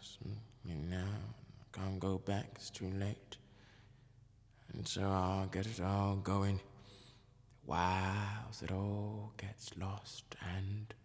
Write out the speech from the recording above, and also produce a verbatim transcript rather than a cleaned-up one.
house, and you know, I can't go back, it's too late. And so I'll get it all going, whilst it all gets lost and